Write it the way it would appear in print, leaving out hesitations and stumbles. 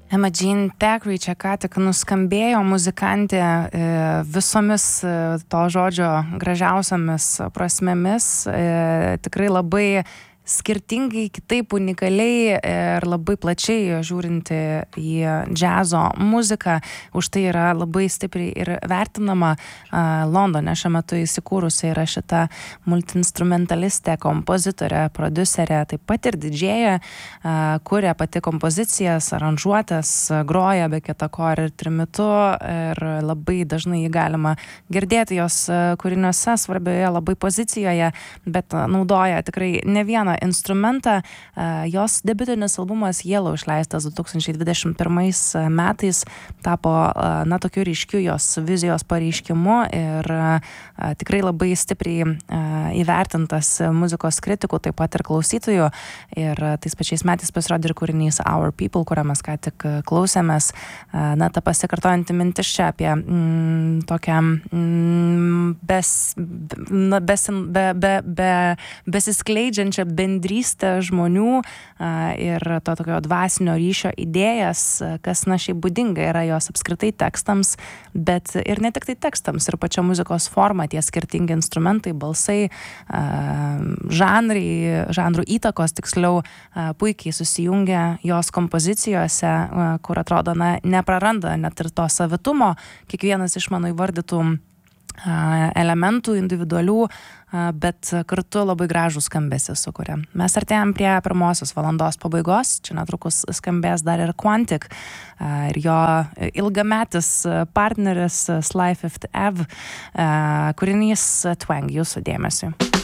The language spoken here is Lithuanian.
Emma Jean Thackeray čia ką tik nuskambėjo, muzikantė visomis to žodžio gražiausiamis prasmėmis, tikrai labai skirtingai, kitaip, unikaliai ir labai plačiai žiūrinti į džiazo muziką. Už tai yra labai stipriai ir vertinama. Londone šiuo metu įsikūrusi yra šita multiinstrumentalistė, kompozitorė, prodiuserė, taip pat ir didžėja, kuria pati kompozicijas, aranžuotes, groja be kita ko ir trimitu, ir labai dažnai jį galima girdėti jos kūriniuose svarbioje labai pozicijoje, bet naudoja tikrai ne vieną instrumentą. Jos debiutinis albumas Yellow, išleistas 2021 metais, tapo tokiu ryškiu jos vizijos pareiškimu ir tikrai labai stipriai įvertintas muzikos kritikų, taip pat ir klausytojų. Ir tais pačiais metais pasirodė ir kūrinys Our People, kurią mes ką tik klausėmės. Ta pasikartojanti mintis čia apie tokią besiskleidžiančią bendrystę žmonių ir to tokio dvasinio ryšio idėjas, kas šiaip būdinga yra jos apskritai tekstams, bet ir ne tik tai tekstams, ir pačia muzikos forma, tie skirtingi instrumentai, balsai, žanrų įtakos, tiksliau, puikiai susijungia jos kompozicijose, kur atrodo, nepraranda net ir to savitumo, kiekvienas iš mano įvardytų elementų individualių, bet kartu labai gražų skambesį sukuria. Mes artėjam prie pirmosios valandos pabaigos, čia netrukus skambės dar ir Quantic ir jo ilgametis partneris Sly Fifth Ave, kūrinys Twang, jūsų dėmesiu.